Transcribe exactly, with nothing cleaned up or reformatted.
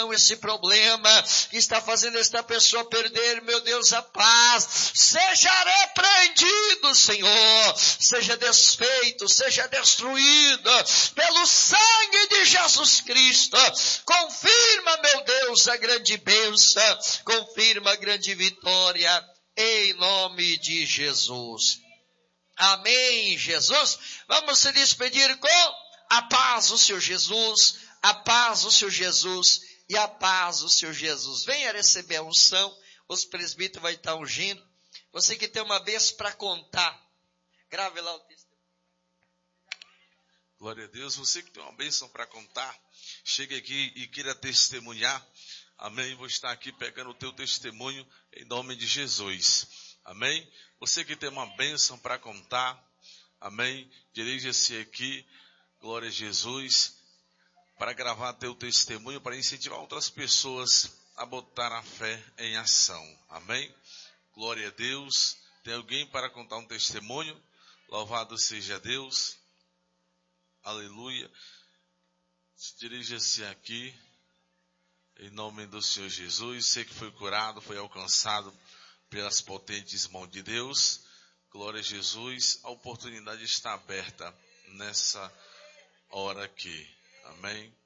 esse problema que está fazendo esta pessoa perder, meu Deus, a paz, seja repreendido, Senhor, seja desfeito, seja destruído pelo sangue de Jesus Cristo. Confirma, meu Deus, a grande bênção, confirma a grande vitória, em nome de Jesus. Amém, Jesus. Vamos se despedir com a paz do Senhor Jesus, a paz do Senhor Jesus e a paz do Senhor Jesus. Venha receber a unção, os presbíteros vão estar ungindo. Você que tem uma bênção para contar, grave lá o testemunho. Glória a Deus. Você que tem uma bênção para contar, chegue aqui e queira testemunhar. Amém. Vou estar aqui pegando o teu testemunho em nome de Jesus. Amém. Você que tem uma bênção para contar, amém. Dirija-se aqui, glória a Jesus, para gravar teu testemunho, para incentivar outras pessoas a botar a fé em ação. Amém? Glória a Deus. Tem alguém para contar um testemunho? Louvado seja Deus. Aleluia. Dirija-se aqui, em nome do Senhor Jesus. Sei que foi curado, foi alcançado pelas potentes mãos de Deus. Glória a Jesus. A oportunidade está aberta nessa hora aqui. Amém.